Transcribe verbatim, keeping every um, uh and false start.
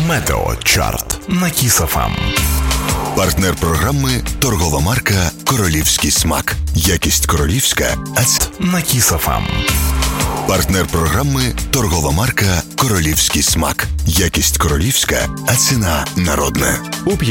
Метеочарт на Кіс еф ем. Партнер програми – торгова марка «Королівський смак». Якість королівська, а ц... на Кіс еф ем. Партнер програми – торгова марка «Королівський смак». Якість королівська, а ціна народна. У